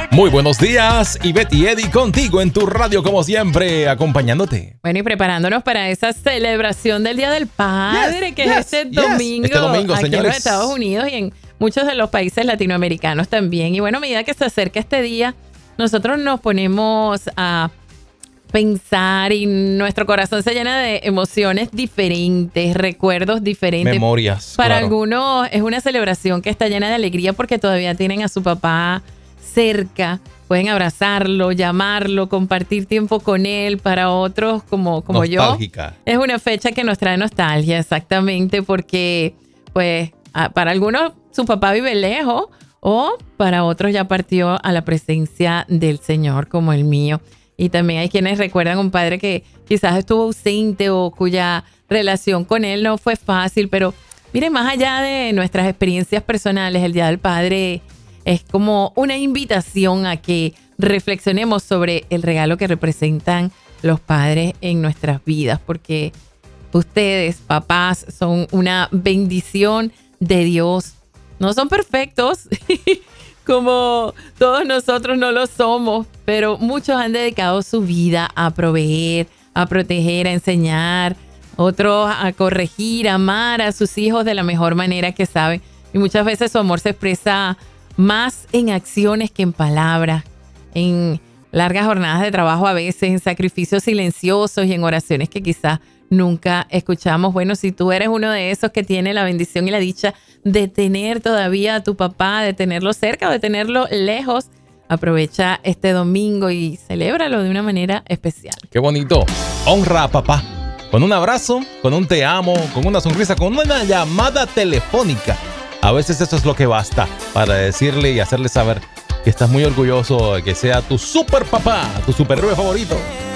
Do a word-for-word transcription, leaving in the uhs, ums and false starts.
Muy buenos días, Ivette y Eddie contigo en tu radio como siempre, acompañándote. Bueno, y preparándonos para esa celebración del Día del Padre, Yes, que yes, es este yes. domingo, Este domingo, aquí señores. en los Estados Unidos y en muchos de los países latinoamericanos también. Y bueno, a medida que se acerca este día, nosotros nos ponemos a pensar y nuestro corazón se llena de emociones diferentes, recuerdos diferentes. Memorias. Para claro. algunos es una celebración que está llena de alegría porque todavía tienen a su papá cerca, pueden abrazarlo, llamarlo, compartir tiempo con él. Para otros, como, como yo, Nostálgica. es una fecha que nos trae nostalgia, exactamente, porque pues a- para algunos su papá vive lejos o para otros ya partió a la presencia del Señor, como el mío. Y también hay quienes recuerdan un padre que quizás estuvo ausente o cuya relación con él no fue fácil, pero miren, más allá de nuestras experiencias personales, el Día del Padre es como una invitación a que reflexionemos sobre el regalo que representan los padres en nuestras vidas, porque ustedes, papás, son una bendición de Dios. No son perfectos, como todos nosotros no lo somos, pero muchos han dedicado su vida a proveer, a proteger, a enseñar, otros a corregir, a amar a sus hijos de la mejor manera que saben. Y muchas veces su amor se expresa más en acciones que en palabras, en largas jornadas de trabajo a veces, en sacrificios silenciosos y en oraciones que quizás nunca escuchamos. Bueno, si tú eres uno de esos que tiene la bendición y la dicha de tener todavía a tu papá, de tenerlo cerca o de tenerlo lejos, aprovecha este domingo y celébralo de una manera especial. Qué bonito. Honra a papá. Con un abrazo, con un te amo, con una sonrisa, con una llamada telefónica. A veces eso es lo que basta para decirle y hacerle saber que estás muy orgulloso de que sea tu super papá, tu superhéroe favorito.